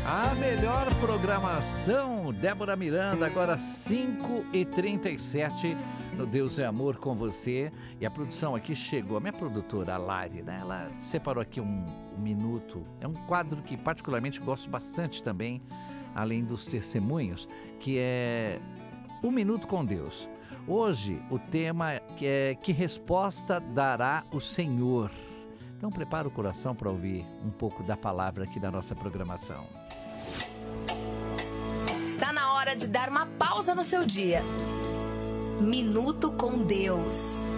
A melhor programação, Débora Miranda, agora 5h37, no Deus é Amor com você. E a produção aqui chegou, a minha produtora, a Lari, né? Ela separou aqui um minuto. É um quadro que particularmente gosto bastante também, além dos testemunhos, que é Um Minuto com Deus. Hoje o tema é Que Resposta Dará o Senhor? Então prepara o coração para ouvir um pouco da palavra aqui da nossa programação. Está na hora de dar uma pausa no seu dia. Minuto com Deus.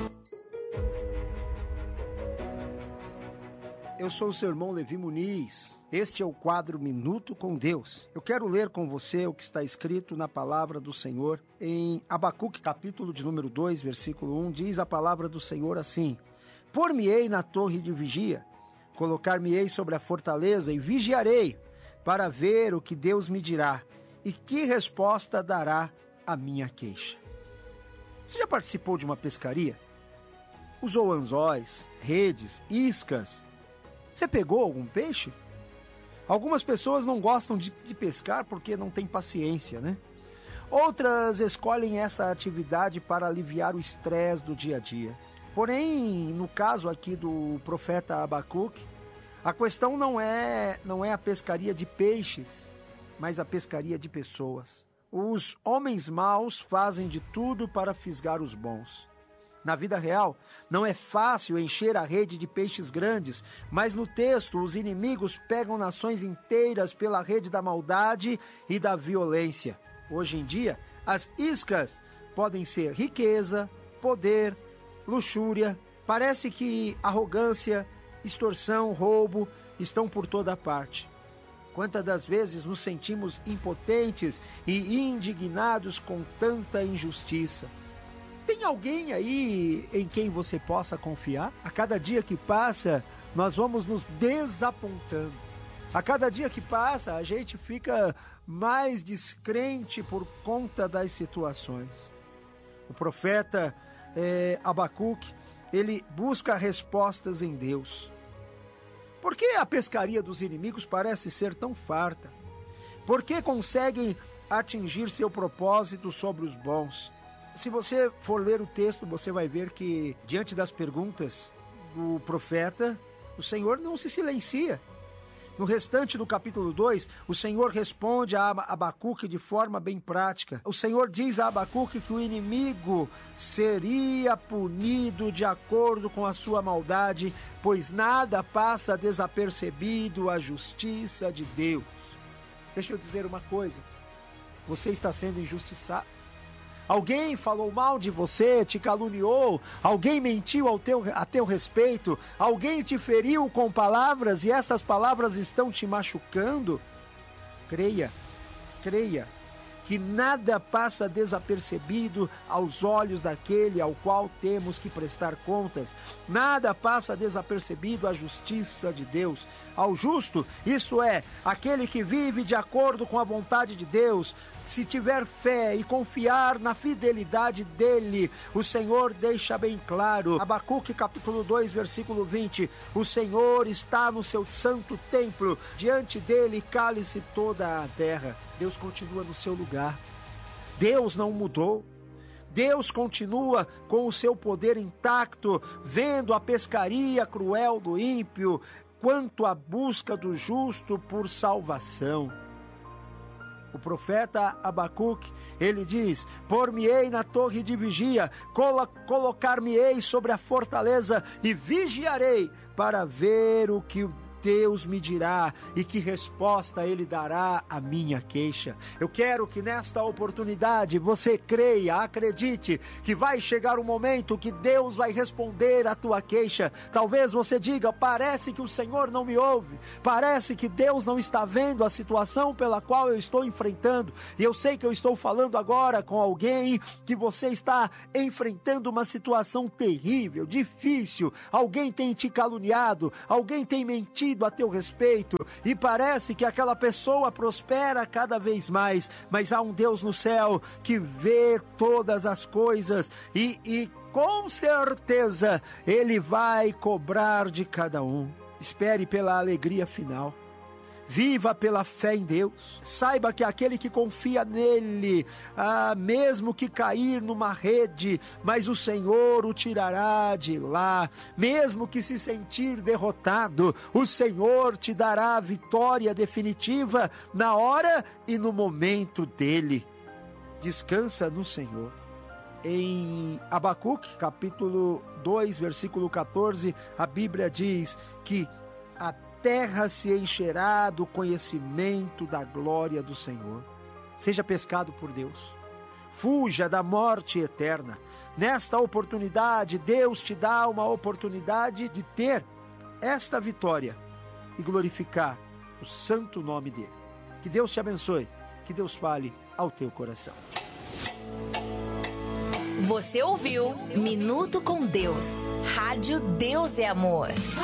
Eu sou o seu irmão Levi Muniz. Este é o quadro Minuto com Deus. Eu quero ler com você o que está escrito na palavra do Senhor em Abacuque, capítulo de número 2, versículo 1. Diz a palavra do Senhor assim: Por-me-ei na torre de vigia, colocar-me-ei sobre a fortaleza e vigiarei para ver o que Deus me dirá e que resposta dará a minha queixa. Você já participou de uma pescaria? Usou anzóis, redes, iscas? Você pegou algum peixe? Algumas pessoas não gostam de pescar porque não têm paciência, né? Outras escolhem essa atividade para aliviar o estresse do dia a dia. Porém, no caso aqui do profeta Abacuque, a questão não é a pescaria de peixes, mas a pescaria de pessoas. Os homens maus fazem de tudo para fisgar os bons. Na vida real, não é fácil encher a rede de peixes grandes, mas no texto os inimigos pegam nações inteiras pela rede da maldade e da violência. Hoje em dia, as iscas podem ser riqueza, poder, luxúria. Parece que arrogância, extorsão, roubo estão por toda parte. Quantas das vezes nos sentimos impotentes e indignados com tanta injustiça? Tem alguém aí em quem você possa confiar? A cada dia que passa, nós vamos nos desapontando. A cada dia que passa, a gente fica mais descrente por conta das situações. O profeta Abacuque, ele busca respostas em Deus. Por que a pescaria dos inimigos parece ser tão farta? Por que conseguem atingir seu propósito sobre os bons? Se você for ler o texto, você vai ver que, diante das perguntas do profeta, o Senhor não se silencia. No restante do capítulo 2, o Senhor responde a Abacuque de forma bem prática. O Senhor diz a Abacuque que o inimigo seria punido de acordo com a sua maldade, pois nada passa desapercebido à justiça de Deus. Deixa eu dizer uma coisa: você está sendo injustiçado. Alguém falou mal de você, te caluniou, alguém mentiu a teu respeito, alguém te feriu com palavras e estas palavras estão te machucando. Creia que nada passa desapercebido aos olhos daquele ao qual temos que prestar contas. Nada passa desapercebido à justiça de Deus. Ao justo, isso é, aquele que vive de acordo com a vontade de Deus, se tiver fé e confiar na fidelidade dele, o Senhor deixa bem claro. Abacuque capítulo 2, versículo 20, o Senhor está no seu santo templo, diante dele cale-se toda a terra. Deus continua no seu lugar. Deus não mudou. Deus continua com o seu poder intacto, vendo a pescaria cruel do ímpio, quanto à busca do justo por salvação. O profeta Abacuque, ele diz: Por-me-ei na torre de vigia, colocar-me-ei sobre a fortaleza e vigiarei para ver o que Deus me dirá e que resposta Ele dará à minha queixa. Eu quero que nesta oportunidade você creia, acredite que vai chegar um momento que Deus vai responder à tua queixa. Talvez você diga: parece que o Senhor não me ouve, parece que Deus não está vendo a situação pela qual eu estou enfrentando. E eu sei que eu estou falando agora com alguém que você está enfrentando uma situação terrível, difícil. Alguém tem te caluniado, alguém tem mentido a teu respeito e parece que aquela pessoa prospera cada vez mais, mas há um Deus no céu que vê todas as coisas e com certeza Ele vai cobrar de cada um. Espere pela alegria final. Viva pela fé em Deus. Saiba que aquele que confia nele, mesmo que cair numa rede, mas o Senhor o tirará de lá. Mesmo que se sentir derrotado, o Senhor te dará a vitória definitiva na hora e no momento dele. Descansa no Senhor. Em Abacuque, capítulo 2, versículo 14, a Bíblia diz que a terra se encherá do conhecimento da glória do Senhor. Seja pescado por Deus. Fuja da morte eterna. Nesta oportunidade, Deus te dá uma oportunidade de ter esta vitória e glorificar o santo nome dele. Que Deus te abençoe. Que Deus fale ao teu coração. Você ouviu Minuto com Deus. Rádio Deus é Amor.